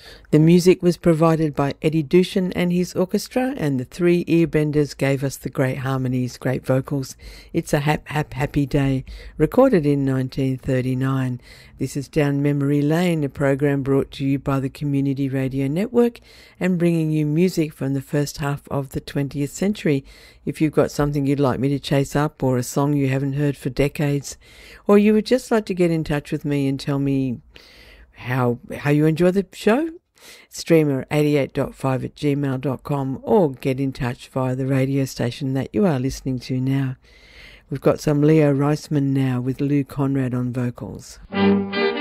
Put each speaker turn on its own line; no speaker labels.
The music was provided by Eddie Dushan and his orchestra, and the three earbenders gave us the great harmonies, great vocals. It's a happy day, recorded in 1939. This is Down Memory Lane, a program brought to you by the Community Radio Network and bringing you music from the first half of the 20th century. If you've got something you'd like me to chase up, or a song you haven't heard for decades, or you would just like to get in touch with me and tell me how you enjoy the show, streamer 88.5@gmail.com, or get in touch via the radio station that you are listening to now. We've got some Leo Reisman now with Lou Conrad on vocals.